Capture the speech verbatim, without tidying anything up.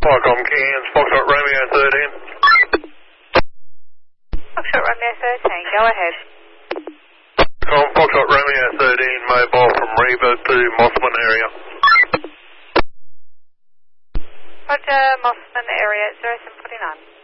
Qualcomm Cairns, Foxtrot Romeo thirteen. Foxtrot Romeo thirteen, go ahead. Qualcomm Foxtrot Romeo thirteen, mobile from Reba to Mossman area. Roger, Mossman area, zero seven four nine.